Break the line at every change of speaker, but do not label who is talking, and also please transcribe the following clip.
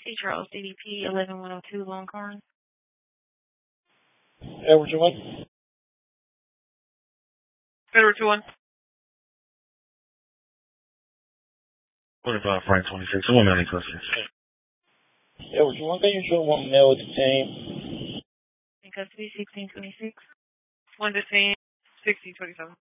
C. Charles, DDP 11102 Longhorn.
Edward 2-1.
Edward 2-1.
25 Frank 26. Who want any questions?
Edward 2-1, can you show one male with the team?
In custody 1626. 115 1627.